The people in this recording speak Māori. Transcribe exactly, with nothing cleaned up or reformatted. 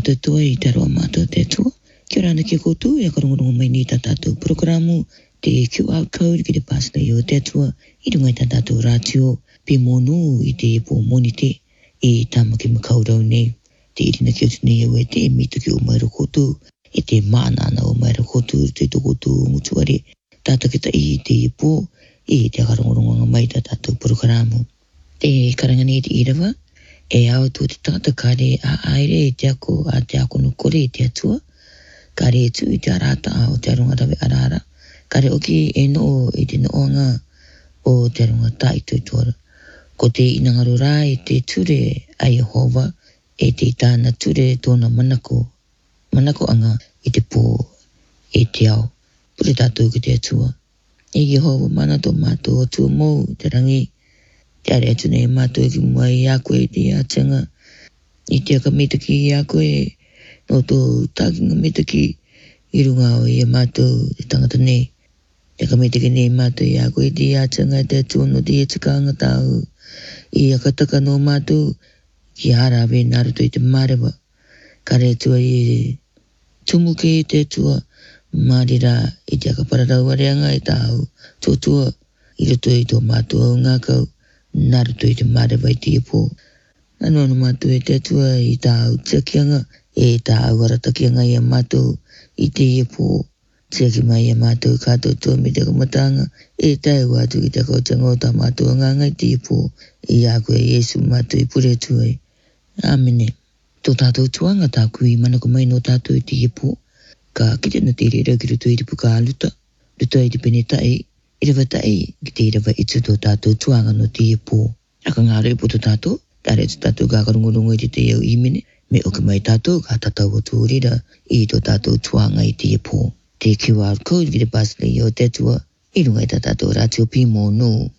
Mato tua i te roa mato te tua. Kia rana ki koutou e karongorongo mai ni ta tātou programu te Q R code ki te pasla i o te tua i runga i ta tātou rātio pe monu i te po monite i tamaki makaurau nei. Te irina ki o tuni e te mita ki o mairo koutou i te maanana o mairo koutou te tokotou mutuare tātakita i te po i te karongorongo mai ta tātou programu. Te karangani te irawa e au tu te tata kare a aere e te ako a te ako no kore i te atua. Kare e tu i te arata o te aronga tawe arara. Kare oki e no i te noonga o te aronga tai tui tuara. Ko te inangaro rā i te ture a Yehova e te tāna ture tōna manako. Manako anga i te pō e te ao. Pure tātou ki te atua. E Yehova mana tō mātou o tua mou te rangi. Te are atu nei mātou ki mua i a koe te atanga. I te aka metaki i a koe no tō tākinga metaki i runga o i a mātou te tangata nei. Te aka metaki nei mātou i a koe te atanga te atua no te etakanga tāu. I aka taka no mātou ki harawe naruto i te marewa. Kare atua i tumuke i te atua marira i te aka pararau areanga i tāu. Tōtua i roto i tō mātou au ngākau. Naruto i te marewa i te ipo. Nano anu mātou e te atua i tāu tiakianga e tāu aratakianga i a mātou i te ipo. Tiaki mai a mātou kātou tua me te kamatanga e tāu atu ki te kautanga o tā mātou nganga i te ipo. I a koe Yesu mātou i pure atua i. Āmene. Tō tātou tuanga tā kui manako mai no tātou i te ipo. Ka kite na te rera ki ruto i te puka aluta. Ruto i te penetai. I rewa tai ki te rewa itu tō tātou tuanga no te ipo. Aka ngā reipo tō tātou, tāre tō tātou kā karungorongo i te te au imene, me oka mai tātou kā tātou o tō rira i tō tātou tuanga i te ipo. Te Q R code ki te pasle i o te tua, i runga i tā tātou rātio pi mō nō.